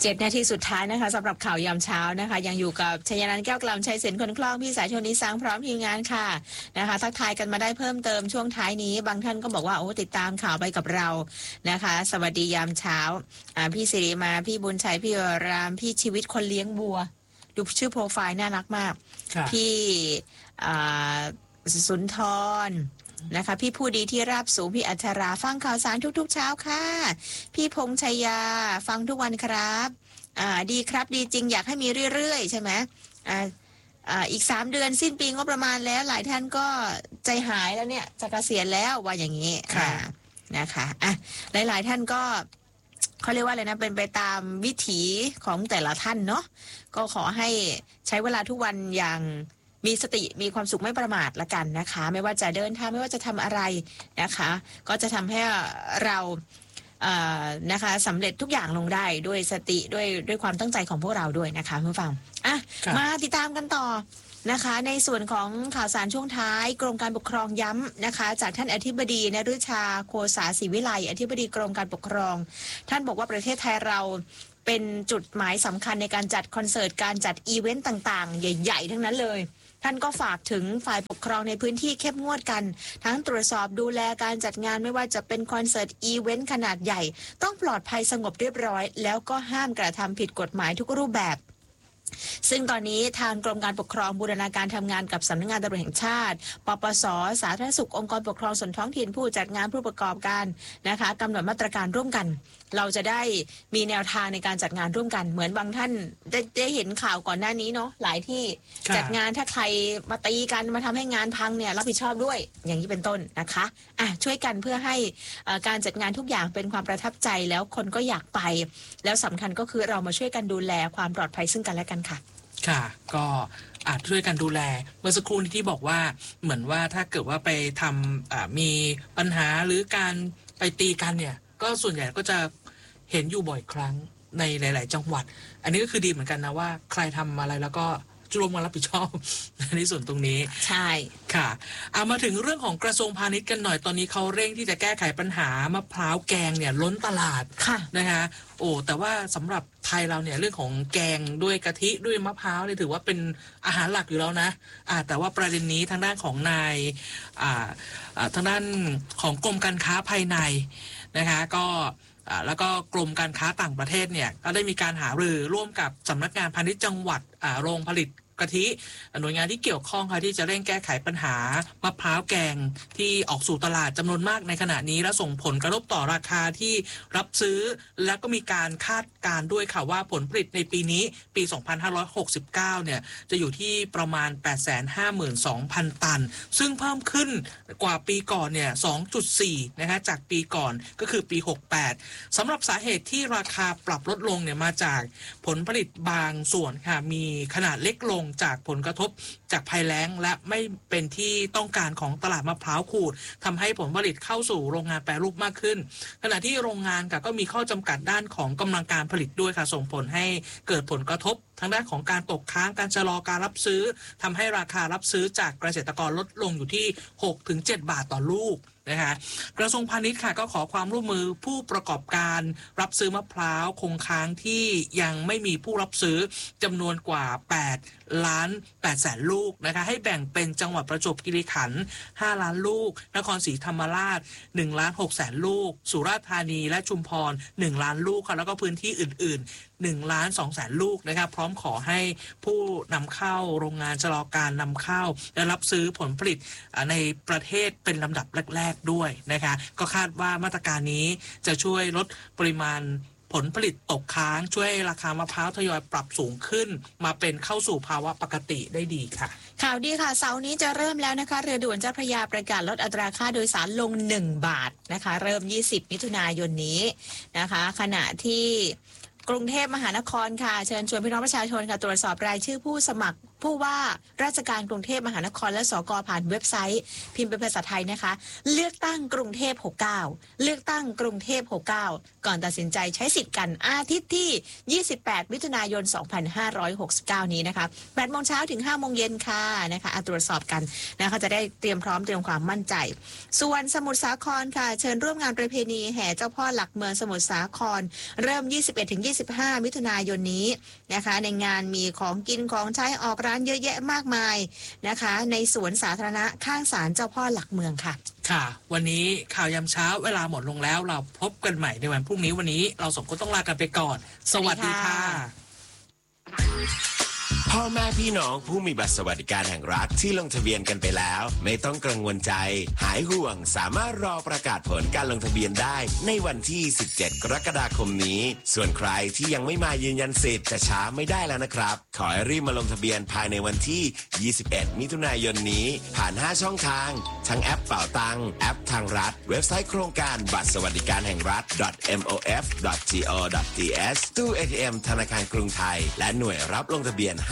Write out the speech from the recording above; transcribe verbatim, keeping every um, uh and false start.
เจ็ดนาทีสุดท้ายนะคะสำหรับข่าวยามเช้านะคะยังอยู่กับชยนันท์แก้วกล่ำชัยเสนคนคล่องพี่สายชนนิสังพร้อมทีมงานค่ะนะคะทักทายกันมาได้เพิ่มเติมช่วงท้ายนี้บางท่านก็บอกว่าโอ้ติดตามข่าวไปกับเรานะคะสวัสดียามเช้าอ่าพี่สิริมาพี่บุญชัยพี่รามพี่ชีวิตคนเลี้ยงบัวดูชื่อโปรไฟล์น่ารักมากพี่อ่าสุนทรนะคะพี่ผู้ดีที่ราบสูงพี่อัชราฟังข่าวสารทุกๆเช้าค่ะพี่พงษ์ชัยยาฟังทุกวันครับอ่าดีครับดีจริงอยากให้มีเรื่อยๆใช่ไหมอ่าอ่าอีกสามเดือนสิ้นปีงบประมาณแล้วหลายท่านก็ใจหายแล้วเนี่ยจะเกษียณแล้วว่าอย่างนี้อ่านะคะอ่ะหลายๆท่านก็เขาเรียกว่าอะไรนะเป็นไปตามวิถีของแต่ละท่านเนาะก็ขอให้ใช้เวลาทุกวันอย่างมีสติมีความสุขไม่ประมาทละกันนะคะไม่ว่าจะเดินทางไม่ว่าจะทำอะไรนะคะก็จะทำให้เราเอ่อนะคะสำเร็จทุกอย่างลงได้ด้วยสติด้วยด้วยความตั้งใจของพวกเราด้วยนะคะเพื่อนฟังอ่ะมาติดตามกันต่อนะคะในส่วนของข่าวสารช่วงท้ายกรมการปกครองย้ำนะคะจากท่านอธิบดีนฤชาโคสาศรีวิไลอธิบดีกรมการปกครองท่านบอกว่าประเทศไทยเราเป็นจุดหมายสำคัญในการจัดคอนเสิร์ตการจัดอีเวนต์ต่างๆใหญ่ๆทั้งนั้นเลยท่านก็ฝากถึงฝ่ายปกครองในพื้นที่เข้มงวดกันทั้งตรวจสอบดูแลการจัดงานไม่ว่าจะเป็นคอนเสิร์ตอีเวนต์ขนาดใหญ่ต้องปลอดภัยสงบเรียบร้อยแล้วก็ห้ามกระทำผิดกฎหมายทุกรูปแบบซึ่งตอนนี้ทางกรมการปกครองบูรณาการทำงานกับสำนักงานตำรวจแห่งชาติปปส.สาธารณสุของค์กรปกครองส่วนท้องถิ่นผู้จัดงานผู้ประกอบการนะคะกำหนดมาตรการร่วมกันเราจะได้มีแนวทางในการจัดงานร่วมกันเหมือนบางท่านได้ได้เห็นข่าวก่อนหน้านี้เนาะหลายที่จัดงานถ้าใครมาตีกันมาทำให้งานพังเนี่ยรับผิดชอบด้วยอย่างนี้เป็นต้นนะคะอ่ะช่วยกันเพื่อให้การจัดงานทุกอย่างเป็นความประทับใจแล้วคนก็อยากไปแล้วสำคัญก็คือเรามาช่วยกันดูแลความปลอดภัยซึ่งกันและกันค่ะค่ะก็อาจช่วยกันดูแลเมื่อสักครู่ที่บอกว่าเหมือนว่าถ้าเกิดว่าไปทำมีปัญหาหรือการไปตีกันเนี่ยก็ส่วนใหญ่ก็จะเห็นอยู่บ่อยครั้งในหลายๆจังหวัดอันนี้ก็คือดีเหมือนกันนะว่าใครทำอะไรแล้วก็รวมกันรับผิดชอบในส่วนตรงนี้ใช่ค่ะเอามาถึงเรื่องของกระทรวงพาณิชย์กันหน่อยตอนนี้เขาเร่งที่จะแก้ไขปัญหามะพร้าวแกงเนี่ยล้นตลาดค่ะนะคะโอ้แต่ว่าสำหรับไทยเราเนี่ยเรื่องของแกงด้วยกะทิด้วยมะพร้าวเนี่ยถือว่าเป็นอาหารหลักอยู่แล้วนะอ่าแต่ว่าประเด็นนี้ทางด้านของนายอ่าอ่าทางด้านของกรมการค้าภายในนะคะก็แล้วก็กรมการค้าต่างประเทศเนี่ยก็ได้มีการหารือร่วมกับสำนักงานพาณิชย์จังหวัดโรงผลิตกะทิหน่วยงานที่เกี่ยวข้องค่ะที่จะเร่งแก้ไขปัญหามะพร้าวแกงที่ออกสู่ตลาดจำนวนมากในขณะนี้และส่งผลกระทบต่อราคาที่รับซื้อและก็มีการคาดการณ์ด้วยค่ะว่าผลผลิตในปีนี้ปีสองพันห้าร้อยหกสิบเก้าเนี่ยจะอยู่ที่ประมาณ แปดแสนห้าหมื่นสองพัน ตันซึ่งเพิ่มขึ้นกว่าปีก่อนเนี่ย สองจุดสี่ นะคะจากปีก่อนก็คือปีหกสิบแปดสำหรับสาเหตุที่ราคาปรับลดลงเนี่ยมาจากผลผลิตบางส่วนค่ะมีขนาดเล็กลงจากผลกระทบจากภัยแล้งและไม่เป็นที่ต้องการของตลาดมะพร้าวขูดทำให้ผลผลิตเข้าสู่โรงงานแปรรูปมากขึ้นขณะที่โรงงานก็มีข้อจำกัดด้านของกำลังการผลิตด้วยค่ะส่งผลให้เกิดผลกระทบทางด้านของการตกค้างการชะลอการรับซื้อทำให้ราคารับซื้อจากเกษตรกรลดลงอยู่ที่ หกถึงเจ็ด บาทต่อลูกนะคะกระทรวงพาณิชย์ค่ะก็ขอความร่วมมือผู้ประกอบการรับซื้อมะพร้าวคงค้างที่ยังไม่มีผู้รับซื้อจำนวนกว่าแปดล้านแปดแสนลูกนะคะให้แบ่งเป็นจังหวัดประจวบคีรีขันธ์ห้าล้านลูกนครศรีธรรมราชหนึ่งล้านหกแสนลูกสุราษฎร์ธานีและชุมพรหนึ่งล้านลูกค่ะแล้วก็พื้นที่อื่นๆหนึ่งล้านสองแสนลูกนะครับพร้อมขอให้ผู้นำเข้าโรงงานชะลอการนำเข้าและรับซื้อผลผลิตในประเทศเป็นลำดับแรกๆด้วยนะคะก็คาดว่ามาตรการนี้จะช่วยลดปริมาณผลผลิตตกค้างช่วยราคามะพร้าวทยอยปรับสูงขึ้นมาเป็นเข้าสู่ภาวะปกติได้ดีค่ะข่าวดีค่ะเสาร์นี้จะเริ่มแล้วนะคะเรือด่วนเจ้าพระยาประกาศลดอัตราค่าโดยสารลงหนึ่งบาทนะคะเริ่มยี่สิบมิถุนายนนี้นะคะขณะที่กรุงเทพมหานครค่ะเชิญชวนพี่น้องประชาชนค่ะตรวจสอบรายชื่อผู้สมัครผู้ว่าราชการกรุงเทพมหานครและสกผ่านเว็บไซต์พิมพ์เป็นภาษาไทยนะคะเลือกตั้งกรุงเทพหกเก้าเลือกตั้งกรุงเทพหกเก้าก่อนตัดสินใจใช้สิทธิ์กันอาทิตย์ที่ยี่สิบแปดมิถุนายนสองพันห้าร้อยหกสิบเก้านี้นะคะแปดโมงเช้าถึงห้าโมงเย็นค่ะนะคะตรวจสอบกันนะคะจะได้เตรียมพร้อมเตรียมความมั่นใจส่วนสมุทรสาครค่ะเชิญร่วมงานประเพณีแห่เจ้าพ่อหลักเมืองสมุทรสาครเริ่ม ยี่สิบเอ็ดถึงยี่สิบห้า มิถุนายนนี้นะคะในงานมีของกินของใช้ออกร้านเยอะแยะมากมายนะคะในสวนสาธารณะข้างศาลเจ้าพ่อหลักเมืองค่ะค่ะวันนี้ข่าวยามเช้าเวลาหมดลงแล้วเราพบกันใหม่ในวันพรุ่งนี้วันนี้เราสองคนต้องลากันไปก่อนสวัสดีค่ะพ่อแม่พี่น้องผู้มีบัตรสวัสดิการแห่งรัฐที่ลงทะเบียนกันไปแล้วไม่ต้องกังวลใจหายห่วงสามารถรอประกาศผลการลงทะเบียนได้ในวันที่สิบเจ็ดกรกฎาคมนี้ส่วนใครที่ยังไม่มายืนยันสิทธิ์จะช้าไม่ได้แล้วนะครับขอให้รีบมาลงทะเบียนภายในวันที่ยี่สิบเอ็ดมิถุนายนนี้ผ่านห้าช่องทางทั้งแอปเป๋าตังแอปทางรัฐเว็บไซต์โครงการบัตรสวัสดิการแห่งรัฐ เอ็ม โอ เอฟ ดอท จี โอ ดอท ที เอส ตู้ เอ ที เอ็ม ธนาคารกรุงไทยและหน่วยรับลงทะเบียน